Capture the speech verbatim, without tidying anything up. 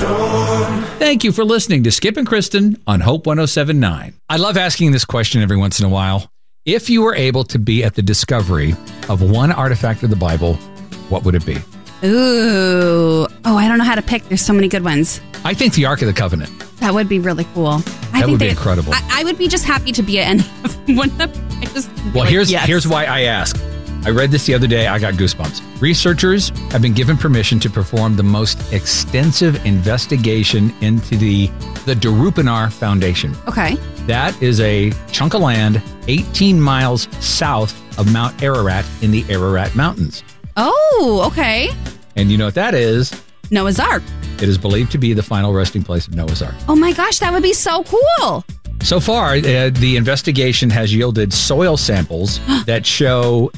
Thank you for listening to Skip and Kristen on Hope one oh seven point nine. I love asking this question every once in a while. If you were able to be at the discovery of one artifact of the Bible, what would it be? Ooh. Oh, I don't know how to pick. There's so many good ones. I think the Ark of the Covenant. That would be really cool. I that think would be they, incredible. I, I would be just happy to be an one of I just Well, like, here's yes. here's why I ask. I read this the other day. I got goosebumps. Researchers have been given permission to perform the most extensive investigation into the the Darupanar Foundation. Okay. That is a chunk of land eighteen miles south of Mount Ararat in the Ararat Mountains. Oh, okay. And you know what that is? Noah's Ark. It is believed to be the final resting place of Noah's Ark. Oh my gosh, that would be so cool. So far, uh, the investigation has yielded soil samples that show